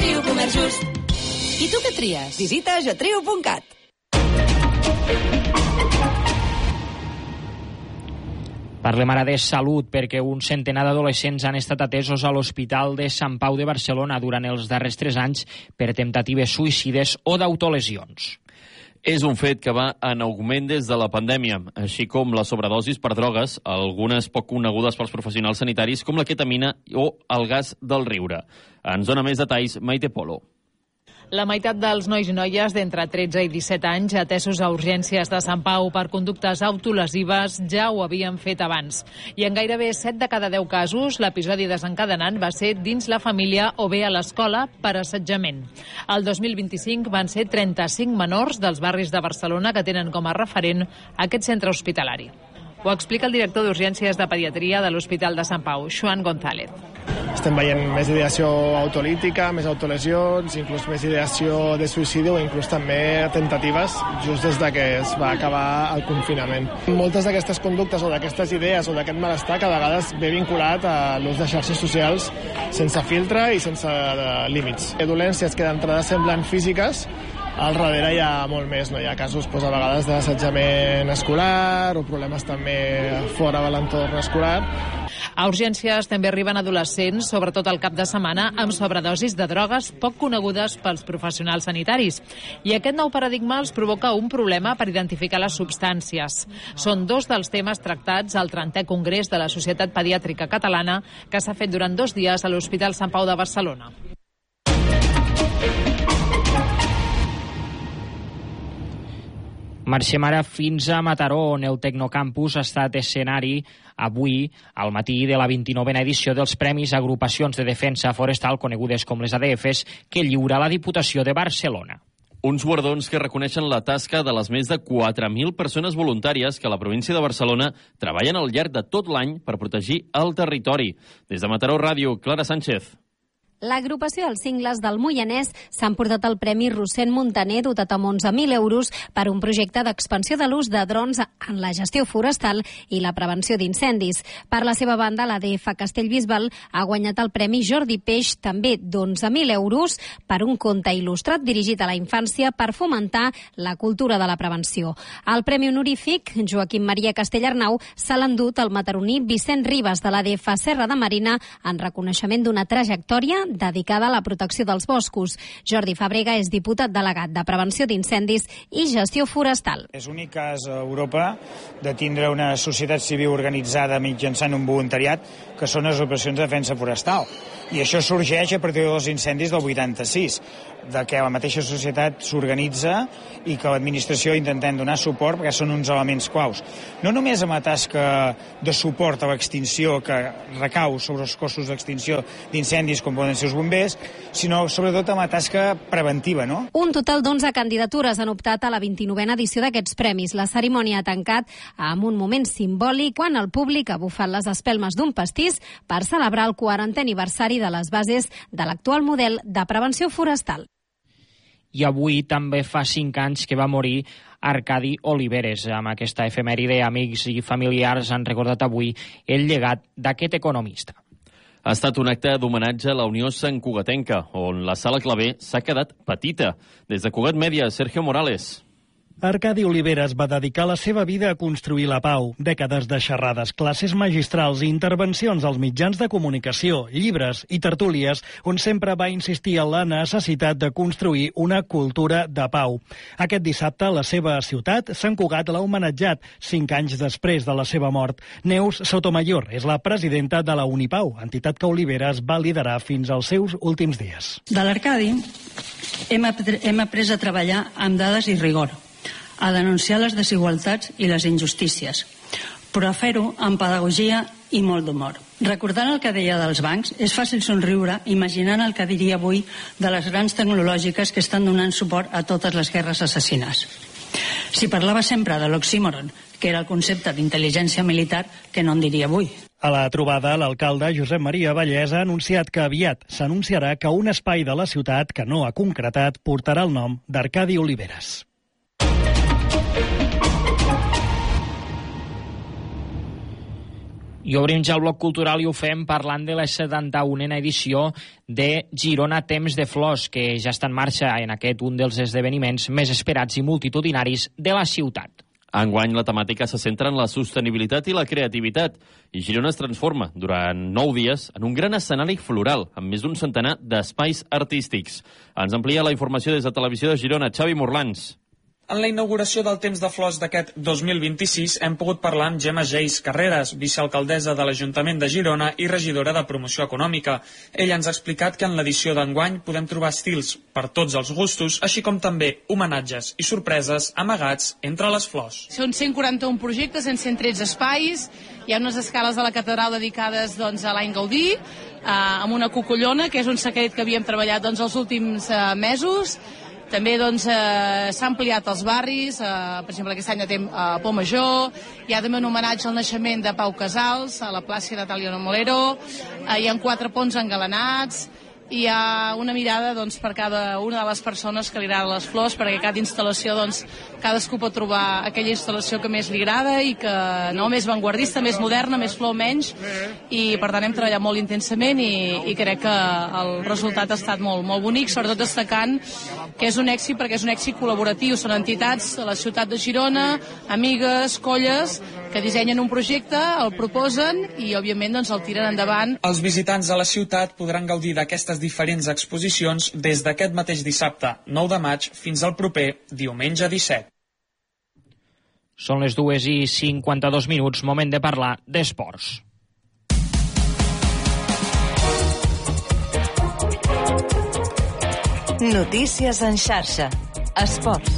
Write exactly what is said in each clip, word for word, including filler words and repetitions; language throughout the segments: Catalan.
Trio Comerç Just. I tu què tries? Visita getriu punt cat. Parlem ara de salut, perquè un centenar d'adolescents han estat atesos a l'Hospital de Sant Pau de Barcelona durant els darrers tres anys per temptatives suïcides o d'autolesions. És un fet que va en augment des de la pandèmia, així com les sobredosis per drogues, algunes poc conegudes pels professionals sanitaris, com la ketamina o el gas del riure. Ens dona més detalls Maite Polo. La meitat dels nois i noies d'entre tretze i disset anys atesos a urgències de Sant Pau per conductes autolesives ja ho havien fet abans. I en gairebé set de cada deu casos, l'episodi desencadenant va ser dins la família o bé a l'escola per assetjament. El dos mil vint-i-cinc van ser trenta-cinc menors dels barris de Barcelona que tenen com a referent aquest centre hospitalari. Ho explica el director d'Urgències de Pediatria de l'Hospital de Sant Pau, Joan González. Estem veient més ideació autolítica, més autolesions, inclús més ideació de suïcidi o inclús també tentatives just des de que es va acabar el confinament. Moltes d'aquestes conductes o d'aquestes idees o d'aquest malestar que a vegades ve vinculat a l'ús de xarxes socials sense filtre i sense límits. Dolències que d'entrada semblen físiques, al darrere hi ha molt més, no? Hi ha casos doncs, a vegades d'assetjament escolar o problemes també fora de l'entorn escolar. A urgències també arriben adolescents, sobretot al cap de setmana, amb sobredosis de drogues poc conegudes pels professionals sanitaris. I aquest nou paradigma els provoca un problema per identificar les substàncies. Són dos dels temes tractats al trentè Congrés de la Societat Pediàtrica Catalana, que s'ha fet durant dos dies a l'Hospital Sant Pau de Barcelona. Marxem ara fins a Mataró, on el Tecnocampus ha estat escenari avui, al matí de la vint-i-novena edició dels Premis Agrupacions de Defensa Forestal, conegudes com les A D Fs, que lliura la Diputació de Barcelona. Uns guardons que reconeixen la tasca de les més de quatre mil persones voluntàries que a la província de Barcelona treballen al llarg de tot l'any per protegir el territori. Des de Mataró Ràdio, Clara Sánchez. L'agrupació Els Cingles del Moianès s'han portat el Premi Rossend Montaner dotat amb onze mil euros per un projecte d'expansió de l'ús de drons en la gestió forestal i la prevenció d'incendis. Per la seva banda, l'A D F Castellbisbal ha guanyat el Premi Jordi Peix, també d'onze mil euros, per un conte il·lustrat dirigit a la infància per fomentar la cultura de la prevenció. El Premi Honorífic, Joaquim Maria Castellarnau, se l'ha endut el mataroní Vicent Ribas de l'A D F Serra de Marina en reconeixement d'una trajectòria dedicada a la protecció dels boscos. Jordi Fàbrega és diputat delegat de Prevenció d'Incendis i Gestió Forestal. És l'únic cas a Europa de tindre una societat civil organitzada mitjançant un voluntariat que són les operacions de defensa forestal. I això sorgeix a partir dels incendis del vuitanta-sis, de que la mateixa societat s'organitza i que l'administració intentem donar suport perquè són uns elements claus. No només amb la tasca de suport a l'extinció que recau sobre els cossos d'extinció d'incendis com poden ser els bombers, sinó sobretot amb la tasca preventiva, no? Un total d'onze candidatures han optat a la vint-i-novena edició d'aquests premis. La cerimònia ha tancat amb un moment simbòlic quan el públic ha bufat les espelmes d'un pastís per celebrar el quarantè aniversari de les bases de l'actual model de prevenció forestal. I avui també fa cinc anys que va morir Arcadi Oliveres. Amb aquesta efemèride, amics i familiars han recordat avui el llegat d'aquest economista. Ha estat un acte d'homenatge a la Unió Santcugatenca, on la sala Clavé s'ha quedat petita. Des de Cugat Mèdia, Sergio Morales. Arcadi Oliveres va dedicar la seva vida a construir la pau. Dècades de xerrades, classes magistrals i intervencions als mitjans de comunicació, llibres i tertúlies, on sempre va insistir en la necessitat de construir una cultura de pau. Aquest dissabte, la seva ciutat, Sant Cugat, l'ha homenatjat cinc anys després de la seva mort. Neus Sotomayor és la presidenta de la Unipau, entitat que Oliveres va liderar fins als seus últims dies. De l'Arcadi hem, hem après a treballar amb dades i rigor, a denunciar les desigualtats i les injustícies, però a fer-ho amb pedagogia i molt d'humor. Recordant el que deia dels bancs, és fàcil somriure imaginant el que diria avui de les grans tecnològiques que estan donant suport a totes les guerres assassines. Si parlava sempre de l'oxímoron, que era el concepte d'intel·ligència militar, que no en diria avui. A la trobada, l'alcalde Josep Maria Vallès ha anunciat que aviat s'anunciarà que un espai de la ciutat que no ha concretat portarà el nom d'Arcadi Oliveres. I obrim ja el bloc cultural i ho fem parlant de la setanta-unena edició de Girona Temps de Flors, que ja està en marxa en aquest un dels esdeveniments més esperats i multitudinaris de la ciutat. Enguany la temàtica se centra en la sostenibilitat i la creativitat, i Girona es transforma durant nou dies en un gran escenari floral, amb més d'un centenar d'espais artístics. Ens amplia la informació des de Televisió de Girona, Xavi Morlans. En la inauguració del Temps de Flors d'aquest dos mil vint-i-sis hem pogut parlar amb Gemma Geis Carreras, vicealcaldessa de l'Ajuntament de Girona i regidora de Promoció Econòmica. Ella ens ha explicat que en l'edició d'enguany podem trobar estils per tots els gustos, així com també homenatges i sorpreses amagats entre les flors. Són cent quaranta-un projectes en cent tretze espais, hi ha unes escales de la catedral dedicades doncs, a l'any Gaudí, eh, amb una cocollona, que és un secret que havíem treballat doncs, els últims eh, mesos. També doncs, eh, s'ha ampliat els barris, eh, per exemple aquest any tenim a eh, Pau Major, hi ha també un homenatge al naixement de Pau Casals, a la plaça de Talio Molero, eh, hi ha quatre ponts engalanats, hi ha una mirada doncs, per cada una de les persones que li agraden les flors, perquè cada instal·lació, doncs, cadascú pot trobar aquella instal·lació que més li agrada i que no, més vanguardista, més moderna, més flor, menys, i per tant hem treballat molt intensament i, i crec que el resultat ha estat molt, molt bonic, sobretot destacant que és un èxit perquè és un èxit col·laboratiu, són entitats de la ciutat de Girona, amigues, colles, que dissenyen un projecte, el proposen i òbviament doncs, el tiren endavant. Els visitants de la ciutat podran gaudir d'aquestes diferents exposicions des d'aquest mateix dissabte, nou de maig, fins al proper diumenge disset. Són les dues i cinquanta-dos minuts, moment de parlar d'esports. Notícies en xarxa. Esports.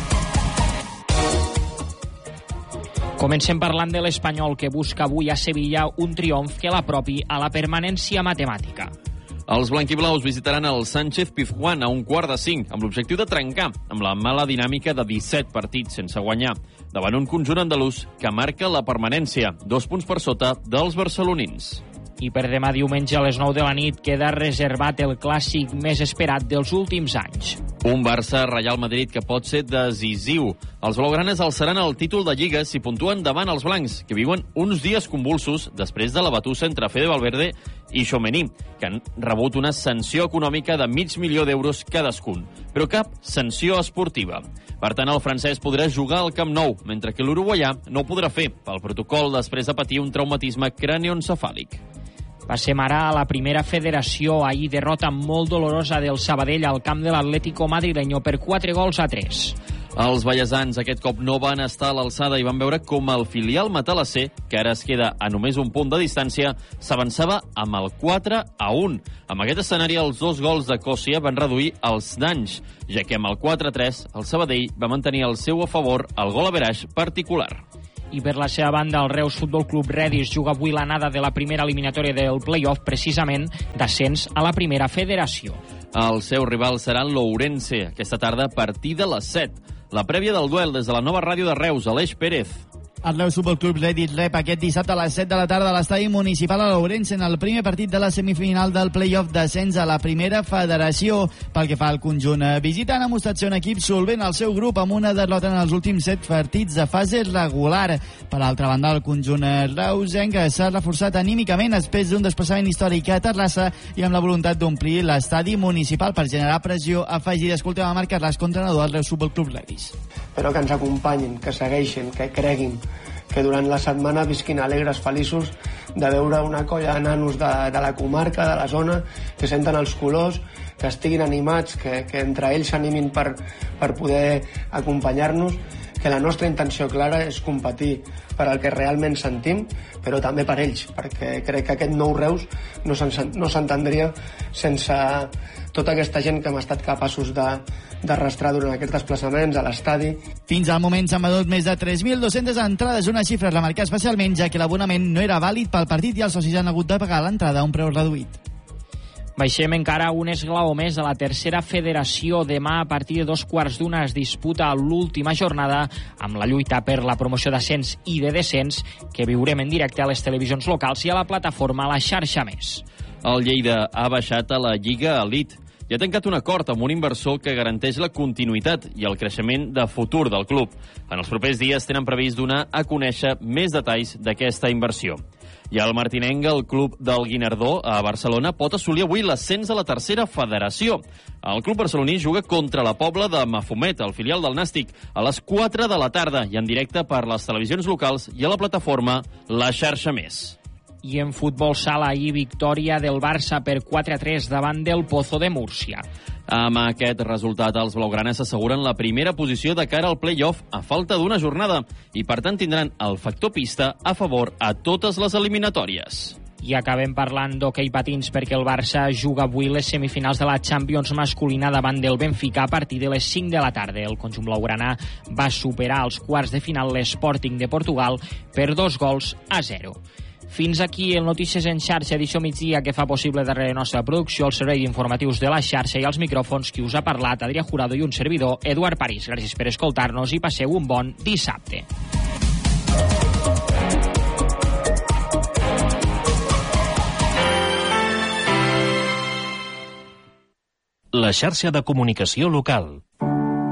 Comencem parlant de l'Espanyol, que busca avui a Sevilla un triomf que l'apropi a la permanència matemàtica. Els blanquiblaus visitaran el Sánchez Pizjuán a un quart de cinc, amb l'objectiu de trencar amb la mala dinàmica de disset partits sense guanyar, davant un conjunt andalús que marca la permanència, dos punts per sota dels barcelonins. I per demà diumenge a les nou de la nit queda reservat el clàssic més esperat dels últims anys. Un Barça-Real Madrid que pot ser decisiu. Els blaugranes alçaran el títol de Lliga si puntuen davant els blancs, que viuen uns dies convulsos després de la batussa entre Fede Valverde i Tchouaméni, que han rebut una sanció econòmica de mig milió d'euros cadascun, però cap sanció esportiva. Per tant, el francès podrà jugar al Camp Nou, mentre que l'uruguaià no ho podrà fer pel protocol després de patir un traumatisme cranioencefàlic. Passem ara a la primera federació. Ahir derrota molt dolorosa del Sabadell al camp de l'Atlético madrileño per quatre gols a tres. Els ballesans aquest cop no van estar a l'alçada i van veure com el filial matalasser, que ara es queda a només un punt de distància, s'avançava amb el quatre a un. Amb aquest escenari, els dos gols de Còssia van reduir els danys, ja que amb el quatre a tres el Sabadell va mantenir el seu a favor el gol average particular. I per la seva banda, el Reus Futbol Club Redis juga avui l'anada de la primera eliminatòria del play-off, precisament d'ascens a la primera federació. El seu rival serà l'Ourense, aquesta tarda a partir de les set. La prèvia del duel des de la nova ràdio de Reus, Aleix Pérez. El Reus Futbol Club Redis rep aquest dissabte a les set de la tarda a l'estadi municipal a l'Ourense en el primer partit de la semifinal del play-off d'ascens a la primera federació. Pel que fa al conjunt visitant, ha mostrat ser un equip solvent al seu grup amb una derrota en els últims set partits de fase regular. Per altra banda, el conjunt reusenc s'ha reforçat anímicament després d'un desplaçament històric a Terrassa i amb la voluntat d'omplir l'estadi municipal per generar pressió afegida. Escoltem a Marc Carràs, entrenador del Reus Futbol Club Redis. Però que ens acompanyin, que segueixin, que creguin, que durant la setmana visquin alegres, feliços de veure una colla de nanos de, de la comarca, de la zona, que senten els colors, que estiguin animats, que, que entre ells s'animin per, per poder acompanyar-nos, que la nostra intenció clara és competir per al que realment sentim, però també per ells, perquè crec que aquest nou Reus no s'entendria sense tota aquesta gent que hem estat capaços de d'arrastrar durant aquests desplaçaments a l'estadi. Fins al moment s'han venut més de tres mil dues-centes entrades, una xifra a remarcar especialment, ja que l'abonament no era vàlid pel partit i els socis han hagut de pagar l'entrada a un preu reduït. Baixem encara un esglaó més a la tercera federació. Demà, a partir de dos quarts d'una, es disputa l'última jornada amb la lluita per la promoció d'ascens i de descens que viurem en directe a les televisions locals i a la plataforma La Xarxa Més. El Lleida ha baixat a la Lliga Elite i ha tancat un acord amb un inversor que garanteix la continuïtat i el creixement de futur del club. En els propers dies tenen previst donar a conèixer més detalls d'aquesta inversió. I el martinenc, el club del Guinardó, a Barcelona, pot assolir avui l'ascens a la tercera federació. El club barceloní juga contra la Pobla de Mafumet, el filial del Nàstic, a les quatre de la tarda i en directe per les televisions locals i a la plataforma La Xarxa Més. I en futbol sala, ahir victòria del Barça per quatre a tres davant del Pozo de Múrcia. Amb aquest resultat, els blaugranes asseguren la primera posició de cara al play-off a falta d'una jornada i, per tant, tindran el factor pista a favor a totes les eliminatòries. I acabem parlant d'hoquei patins perquè el Barça juga avui les semifinals de la Champions masculina davant del Benfica a partir de les cinc de la tarda. El conjunt blaugrana va superar als quarts de final l'Sporting de Portugal per dos gols a zero. Fins aquí el Notícies en xarxa, edició migdia, que fa possible darrere la nostra producció, el servei d'informatius de la xarxa i els micròfons qui us ha parlat, Adrià Jurado i un servidor, Eduard París. Gràcies per escoltar-nos i passeu un bon dissabte. La xarxa de comunicació local.